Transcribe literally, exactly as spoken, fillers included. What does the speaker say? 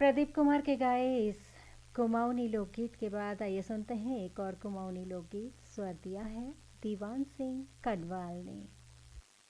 प्रदीप कुमार के गाए इस कुमाऊनी लोकगीत के बाद आइए सुनते हैं एक और कुमाऊनी लोकगीत। स्वर दिया है दीवान सिंह कटवाल ने।